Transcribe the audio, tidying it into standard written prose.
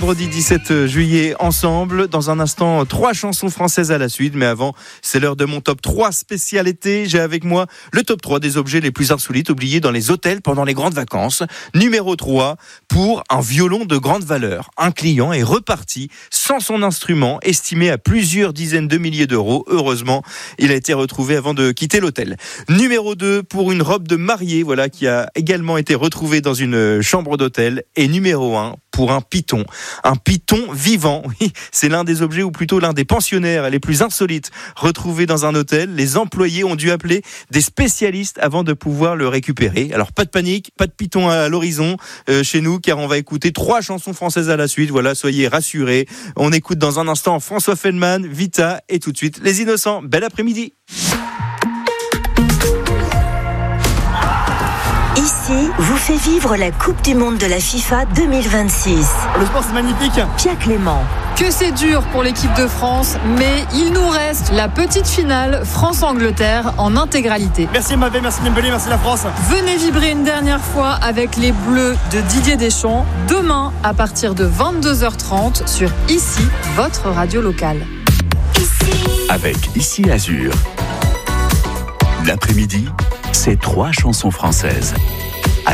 Vendredi 17 juillet ensemble, dans un instant 3 chansons françaises à la suite, mais avant c'est l'heure de mon top 3 spécialité. J'ai avec moi le top 3 des objets les plus insolites oubliés dans les hôtels pendant les grandes vacances. Numéro 3, pour un violon de grande valeur. Un client est reparti sans son instrument, estimé à plusieurs dizaines de milliers d'euros. Heureusement, il a été retrouvé avant de quitter l'hôtel. Numéro 2, pour une robe de mariée, qui a également été retrouvée dans une chambre d'hôtel. Et numéro 1, pour un python. Un python vivant, oui, c'est l'un des objets, ou plutôt l'un des pensionnaires les plus insolites retrouvés dans un hôtel. Les employés ont dû appeler des spécialistes avant de pouvoir le récupérer. Alors pas de panique, pas de python à l'horizon chez nous, car on va écouter 3 chansons françaises à la suite. Soyez rassurés. On écoute dans un instant François Feldman, Vita, et tout de suite Les Innocents. Bel après-midi. Ici, vous fait vivre la Coupe du Monde de la FIFA 2026. Le sport, c'est magnifique. Pia Clément. Que c'est dur pour l'équipe de France, mais il nous reste la petite finale France-Angleterre en intégralité. Merci Mbappé, merci Dembélé, merci la France. Venez vibrer une dernière fois avec les Bleus de Didier Deschamps, demain à partir de 22h30 sur Ici, votre radio locale. Avec Ici Azur, l'après-midi, c'est 3 chansons françaises.